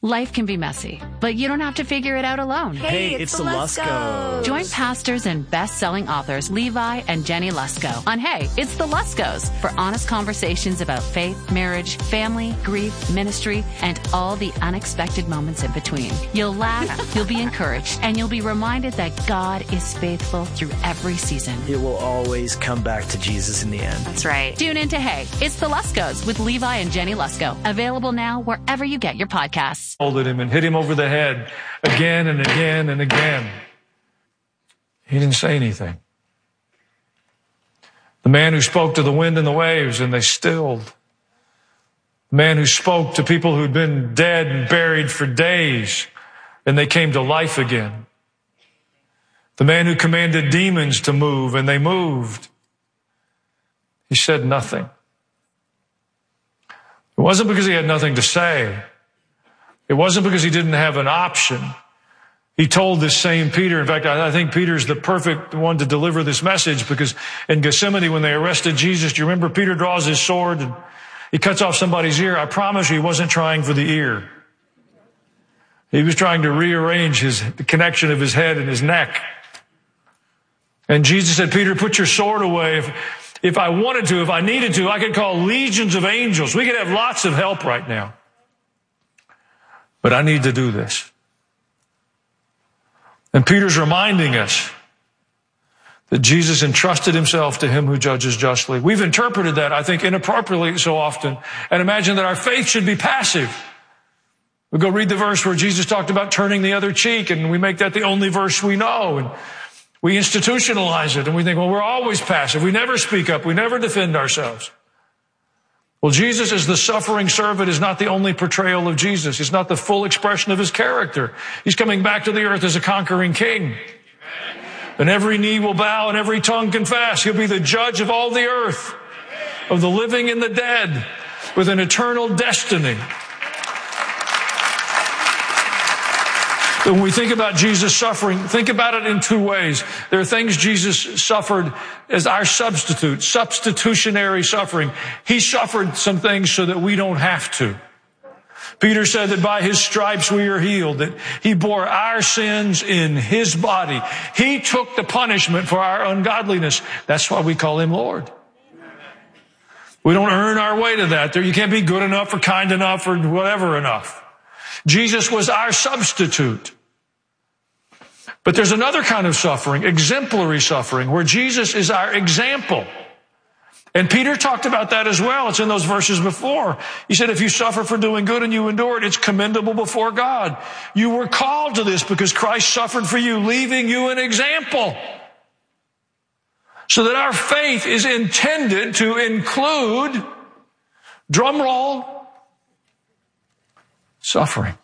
Life can be messy, but you don't have to figure it out alone. Hey, it's the Luskos. Join pastors and best-selling authors Levi and Jenny Lusko on Hey, It's the Luskos for honest conversations about faith, marriage, family, grief, ministry, and all the unexpected moments in between. You'll laugh, you'll be encouraged, and you'll be reminded that God is faithful through every season. It will always come back to Jesus in the end. That's right. Tune in to Hey, It's the Luskos with Levi and Jenny Lusko. Available now wherever you get your podcasts. At him and hit him over the head again and again and again. He didn't say anything. The man who spoke to the wind and the waves and they stilled. The man who spoke to people who'd been dead and buried for days and they came to life again. The man who commanded demons to move and they moved. He said nothing. It wasn't because he had nothing to say. It wasn't because he didn't have an option. He told this same Peter, in fact, I think Peter's the perfect one to deliver this message, because in Gethsemane, when they arrested Jesus, do you remember Peter draws his sword and he cuts off somebody's ear? I promise you, he wasn't trying for the ear. He was trying to rearrange the connection of his head and his neck. And Jesus said, Peter, put your sword away. If I wanted to, if I needed to, I could call legions of angels. We could have lots of help right now. But I need to do this. And Peter's reminding us that Jesus entrusted himself to him who judges justly. We've interpreted that, I think, inappropriately so often, and imagine that our faith should be passive. We go read the verse where Jesus talked about turning the other cheek, and we make that the only verse we know, and we institutionalize it, and we think, well, we're always passive. We never speak up. We never defend ourselves. Well, Jesus as the suffering servant is not the only portrayal of Jesus. It's not the full expression of his character. He's coming back to the earth as a conquering king. And every knee will bow and every tongue confess. He'll be the judge of all the earth, of the living and the dead, with an eternal destiny. When we think about Jesus suffering, think about it in two ways. There are things Jesus suffered as our substitute, substitutionary suffering. He suffered some things so that we don't have to. Peter said that by his stripes we are healed, that he bore our sins in his body. He took the punishment for our ungodliness. That's why we call him Lord. We don't earn our way to that. You can't be good enough or kind enough or whatever enough. Jesus was our substitute. But there's another kind of suffering, exemplary suffering, where Jesus is our example. And Peter talked about that as well. It's in those verses before. He said, if you suffer for doing good and you endure it, it's commendable before God. You were called to this because Christ suffered for you, leaving you an example. So that our faith is intended to include, drum roll, suffering.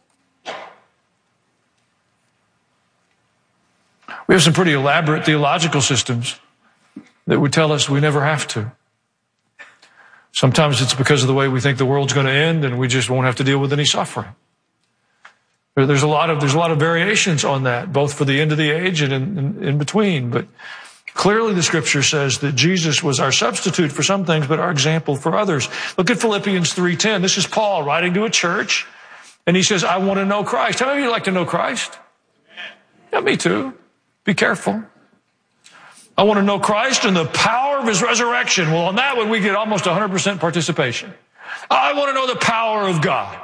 We have some pretty elaborate theological systems that would tell us we never have to. Sometimes it's because of the way we think the world's going to end and we just won't have to deal with any suffering. There's a lot of variations on that, both for the end of the age and in between. But clearly the scripture says that Jesus was our substitute for some things, but our example for others. Look at Philippians 3:10. This is Paul writing to a church, and he says, I want to know Christ. How many of you like to know Christ? Yeah, me too. Be careful. I want to know Christ and the power of his resurrection. Well, on that one, we get almost 100% participation. I want to know the power of God.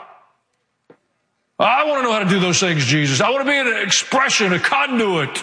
I want to know how to do those things, Jesus. I want to be an expression, a conduit.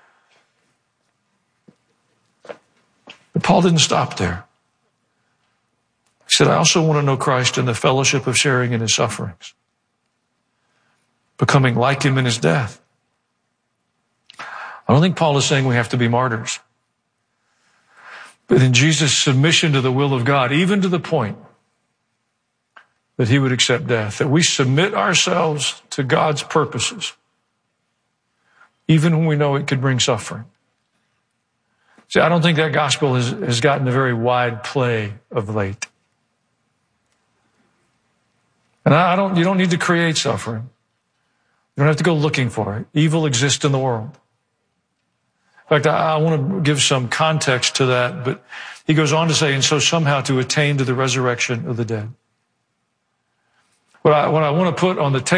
But Paul didn't stop there. He said, I also want to know Christ and the fellowship of sharing in his sufferings, becoming like him in his death. I don't think Paul is saying we have to be martyrs. But in Jesus' submission to the will of God, even to the point that he would accept death, that we submit ourselves to God's purposes, even when we know it could bring suffering. See, I don't think that gospel has gotten a very wide play of late. And you don't need to create suffering. You don't have to go looking for it. Evil exists in the world. In fact, I want to give some context to that, but he goes on to say, and so somehow to attain to the resurrection of the dead. What I want to put on the table